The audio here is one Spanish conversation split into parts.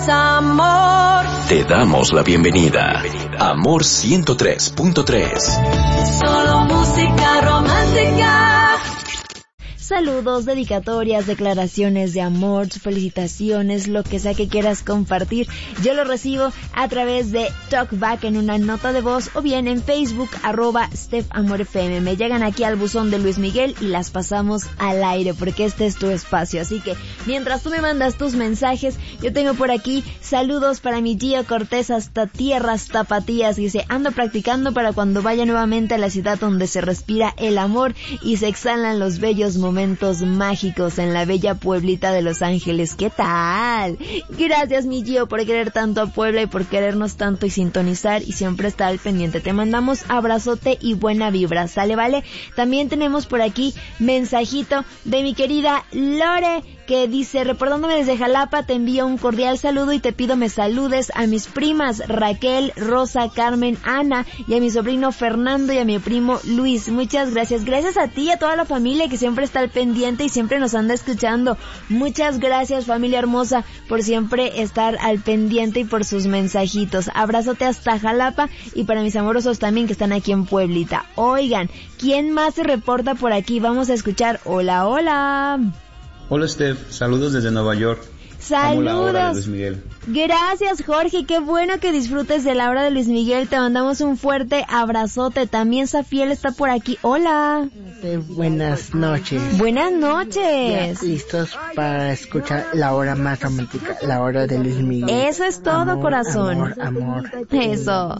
Amor. Te damos la bienvenida. Amor 103.3. Solo música romántica. Saludos, dedicatorias, declaraciones de amor, felicitaciones, lo que sea que quieras compartir. Yo lo recibo a través de Talkback en una nota de voz o bien en Facebook, @StefAmorFM. Me llegan aquí al buzón de Luis Miguel y las pasamos al aire porque este es tu espacio. Así que mientras tú me mandas tus mensajes, yo tengo por aquí saludos para mi Gio Cortés hasta tierras tapatías. Dice, ando practicando para cuando vaya nuevamente a la ciudad donde se respira el amor y se exhalan los bellos momentos mágicos en la bella Pueblita de Los Ángeles. ¿Qué tal? Gracias, mi Gio, por querer tanto a Puebla y por querernos tanto y sintonizar y siempre estar al pendiente. Te mandamos abrazote y buena vibra, ¿sale, vale? También tenemos por aquí mensajito de mi querida Lore, que dice, reportándome desde Jalapa, te envío un cordial saludo y te pido me saludes a mis primas Raquel, Rosa, Carmen, Ana y a mi sobrino Fernando y a mi primo Luis. Muchas gracias. Gracias a ti y a toda la familia que siempre está al pendiente y siempre nos anda escuchando. Muchas gracias, familia hermosa, por siempre estar al pendiente y por sus mensajitos. Abrazote hasta Jalapa y para mis amorosos también que están aquí en Pueblita. Oigan, ¿quién más se reporta por aquí? Vamos a escuchar. Hola, hola. Hola Steph, saludos desde Nueva York. Saludos. Amo la obra de Luis Miguel. Gracias, Jorge, qué bueno que disfrutes de la obra de Luis Miguel. Te mandamos un fuerte abrazote. También Safiel está por aquí. Hola. Buenas noches. Buenas noches. Ya, listos para escuchar la hora más romántica, la hora de Luis Miguel. Eso es todo, amor, corazón. Amor. Eso.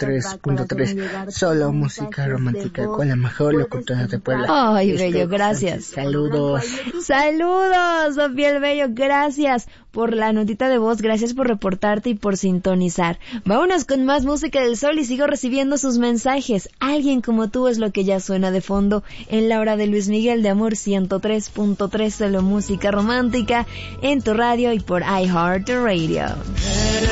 103.3. Solo música romántica con la mejor locutora de Puebla. Ay, bello, gracias. Saludos. Saludos, Safiel bello, gracias por la notita de voz, gracias por reportarte y por sintonizar. Vámonos con más música del sol y sigo recibiendo sus mensajes. Alguien como tú es lo que ya suena de fondo en la hora de Luis Miguel de Amor 103.3, solo música romántica en tu radio y por iHeartRadio.